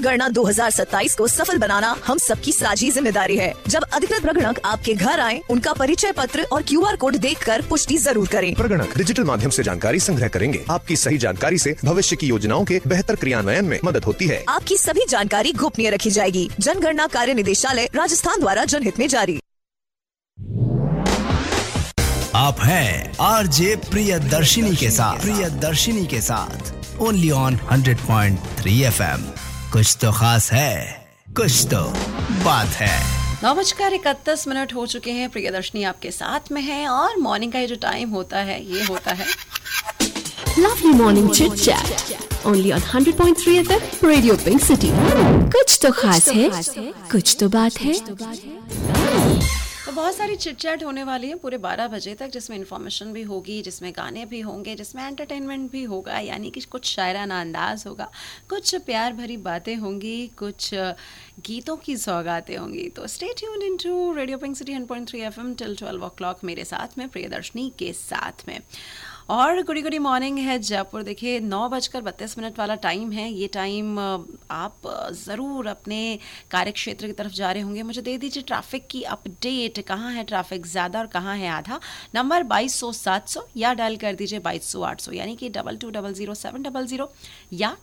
जनगणना 2027 को सफल बनाना हम सबकी साझी जिम्मेदारी है। जब अधिकृत प्रगणक आपके घर आए, उनका परिचय पत्र और QR कोड देखकर पुष्टि जरूर करें। प्रगणक डिजिटल माध्यम से जानकारी संग्रह करेंगे। आपकी सही जानकारी से भविष्य की योजनाओं के बेहतर क्रियान्वयन में मदद होती है। आपकी सभी जानकारी गोपनीय रखी जाएगी। जनगणना कार्य निदेशालय राजस्थान द्वारा जनहित में जारी। आप हैं RJ प्रियदर्शिनी के साथ ओनली ऑन 100.3 FM। कुछ तो खास है, कुछ तो बात है। 9:31 हो चुके हैं। प्रियदर्शिनी आपके साथ में है और मॉर्निंग का ये जो टाइम होता है ये होता है Lovely morning chit chat only on 100.3 FM Radio Pink City। कुछ तो खास है, कुछ तो बात है। तो बहुत सारी चिट चैट होने वाली है पूरे 12 बजे तक, जिसमें इन्फॉर्मेशन भी होगी, जिसमें गाने भी होंगे, जिसमें एंटरटेनमेंट भी होगा, यानी कि कुछ शायराना अंदाज होगा, कुछ प्यार भरी बातें होंगी, कुछ गीतों की सौगातें होंगी। तो stay tuned into radio pink city 100.3 FM till 12 o'clock मेरे साथ में, प्रियदर्शनी के साथ में। और गुडी मॉर्निंग है जयपुर। देखिए 9:32 वाला टाइम है। ये टाइम आप ज़रूर अपने कार्य क्षेत्र की तरफ जा रहे होंगे। मुझे दे दीजिए ट्रैफिक की अपडेट, कहाँ है ट्रैफिक ज़्यादा और कहाँ है आधा। नंबर 2200-700 या डायल कर दीजिए 2200-800, यानी कि 2200-700 या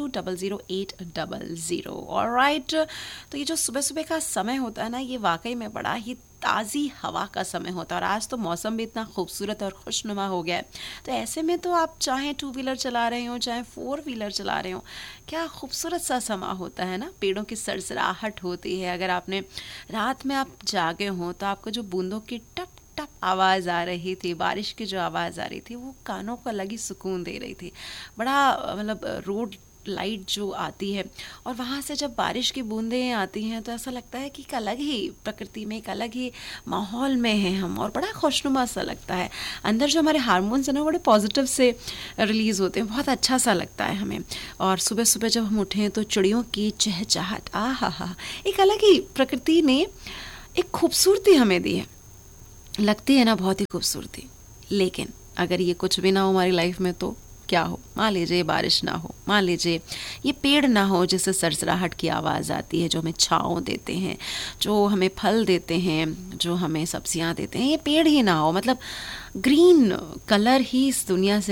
2200-800। ऑलराइट, तो ये जो सुबह सुबह का समय होता है ना, ये वाकई में बड़ा ही ताज़ी हवा का समय होता है। और आज तो मौसम भी इतना खूबसूरत और खुशनुमा हो गया है। तो ऐसे में तो आप चाहे 2 व्हीलर चला रहे हो, चाहे 4 व्हीलर चला रहे हो, क्या खूबसूरत सा समा होता है ना। पेड़ों की सरसराहट होती है। अगर आपने रात में आप जागे हो तो आपको जो बूंदों की टप टप आवाज़ आ रही थी, बारिश की जो आवाज़ आ रही थी, वो कानों को अलग ही सुकून दे रही थी। बड़ा मतलब रोड लाइट जो आती है और वहाँ से जब बारिश की बूंदें आती हैं तो ऐसा लगता है कि एक अलग ही प्रकृति में, एक अलग ही माहौल में हैं हम, और बड़ा खुशनुमा सा लगता है। अंदर जो हमारे हार्मोन्स हैं ना, बड़े पॉजिटिव से रिलीज़ होते हैं, बहुत अच्छा सा लगता है हमें। और सुबह सुबह जब हम उठें तो चिड़ियों की चहचहाट, आहा, एक अलग ही प्रकृति ने एक खूबसूरती हमें दी है, लगती है ना बहुत ही खूबसूरती। लेकिन अगर ये कुछ भी ना हो हमारी लाइफ में तो क्या हो। मान लीजिए बारिश ना हो, मान लीजिए ये पेड़ ना हो जिससे सरसराहट की आवाज़ आती है, जो हमें छाँव देते हैं, जो हमें फल देते हैं, जो हमें सब्जियां देते हैं, ये पेड़ ही ना हो, मतलब ग्रीन कलर ही इस दुनिया से